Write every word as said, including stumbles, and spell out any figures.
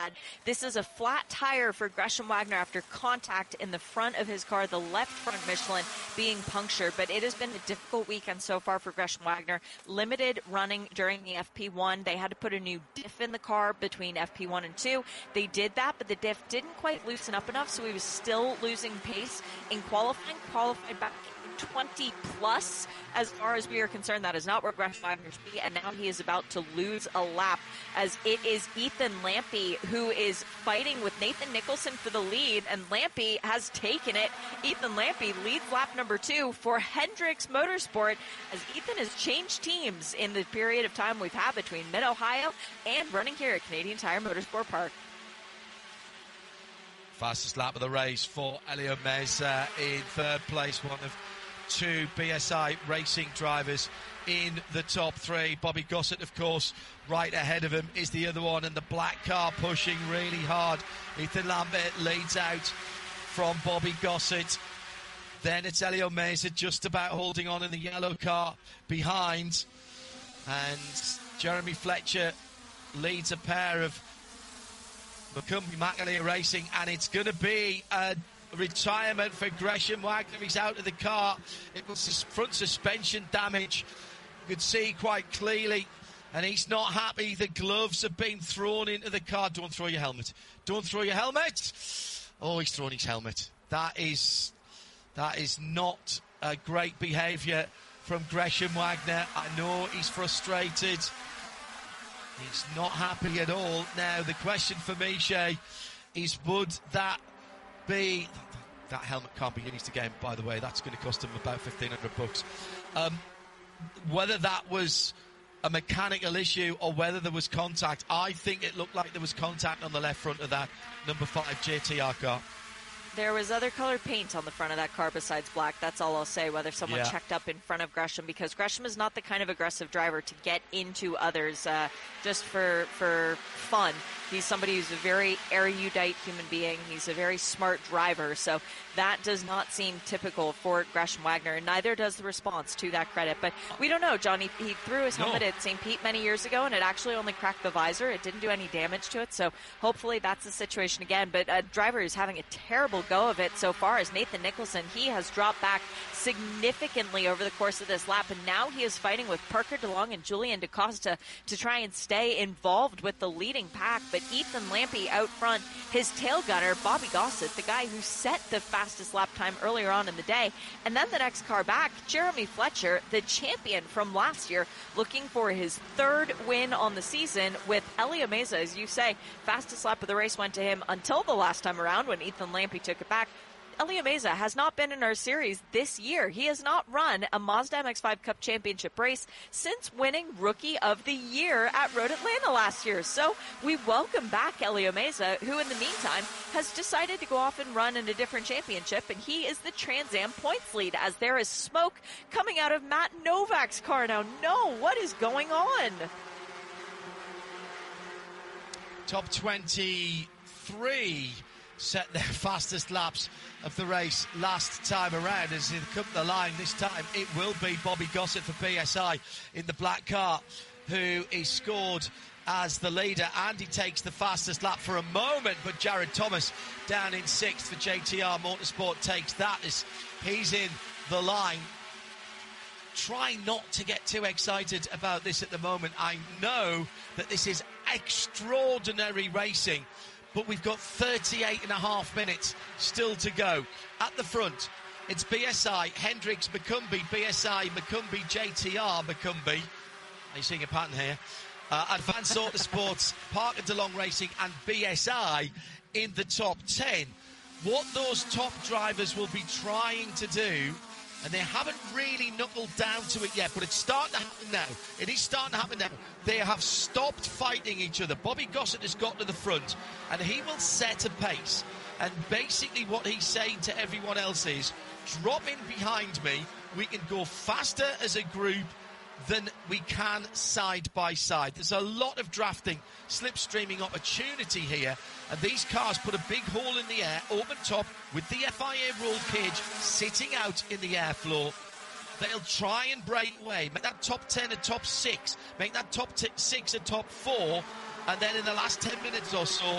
bad. This is a flat tire for Gresham Wagner after contact in the front of his car, the left front Michelin being punctured. But it has been a difficult weekend so far for Gresham Wagner. Limited running during the F P one. They had to put a new diff in the car between F P one and two. They did that, but the diff didn't quite loosen up enough, so he was still losing pace in qualifying. Qualified back twenty plus as far as we are concerned. That is not where Gresham Wagner should be, and now he is about to lose a lap as it is Ethan Lampe who is fighting with Nathan Nicholson for the lead, and Lampe has taken it. Ethan Lampe leads lap number two for Hendricks Motorsport as Ethan has changed teams in the period of time we've had between Mid-Ohio and running here at Canadian Tire Motorsport Park. Fastest lap of the race for Elio Meza in third place, one of two B S I racing drivers in the top three. Bobby Gossett, of course, right ahead of him is the other one, and the black car pushing really hard. Ethan Lambert leads out from Bobby Gossett. Then it's Elio Meza just about holding on in the yellow car behind, and Jeremy Fletcher leads a pair of McCumbee McAleer Racing, and it's going to be a retirement for Gresham Wagner. He's out of the car. It was his front suspension damage. You could see quite clearly, and he's not happy. The gloves have been thrown into the car. Don't throw your helmet. Don't throw your helmet. Oh, he's thrown his helmet. That is, that is not a great behaviour from Gresham Wagner. I know he's frustrated. He's not happy at all. Now, the question for me, Shay, is would that be... That helmet can't be used again, by the way. That's going to cost him about fifteen hundred bucks. Um, whether that was a mechanical issue or whether there was contact, I think it looked like there was contact on the left front of that number five J T R car. There was other colored paint on the front of that car besides black. That's all I'll say, whether someone yeah. checked up in front of Gresham, because Gresham is not the kind of aggressive driver to get into others uh, just for for fun. He's somebody who's a very erudite human being. He's a very smart driver, so that does not seem typical for Gresham Wagner, and neither does the response to that credit. But we don't know, John. He, he threw his helmet no. at Saint Pete many years ago, and it actually only cracked the visor. It didn't do any damage to it, so hopefully that's the situation again. But a driver who's having a terrible go of it so far is Nathan Nicholson. He has dropped back significantly over the course of this lap, and now he is fighting with Parker DeLong and Julian DaCosta to try and stay involved with the leading pack. But Ethan Lampe out front, his tail gunner, Bobby Gossett, the guy who set the fastest lap time earlier on in the day. And then the next car back, Jeremy Fletcher, the champion from last year, looking for his third win on the season with Elio Meza, as you say. Fastest lap of the race went to him until the last time around when Ethan Lampe took it back. Elio Meza has not been in our series this year. He has not run a Mazda M X five Cup Championship race since winning Rookie of the Year at Road Atlanta last year. So we welcome back Elio Meza, who in the meantime has decided to go off and run in a different championship, and he is the Trans Am points lead as there is smoke coming out of Matt Novak's car now. No, what is going on? Top twenty-three set their fastest laps of the race last time around. As they come to the line this time, it will be Bobby Gossett for P S I in the black car, who is scored as the leader, and he takes the fastest lap for a moment. But Jared Thomas down in sixth for J T R Motorsport takes that as he's in the line. Try not to get too excited about this at the moment. I know that this is extraordinary racing, but we've got thirty-eight and a half minutes still to go. At the front, it's B S I, Hendricks, McCumbee, B S I, McCumbee, J T R, McCumbee. Are you seeing a pattern here? Uh, Advanced Autosports, Parker DeLong Racing, and B S I in the top ten. What those top drivers will be trying to do, and they haven't really knuckled down to it yet, but it's starting to happen now. It is starting to happen now. They have stopped fighting each other. Bobby Gossett has got to the front, and he will set a pace. And basically what he's saying to everyone else is, drop in behind me. We can go faster as a group than we can side by side. There's a lot of drafting, slipstreaming opportunity here, and these cars put a big hole in the air, open top, with the F I A roll cage sitting out in the airflow. They'll try and break away, make that top ten a top six, make that top t- six a top four, and then in the last ten minutes or so,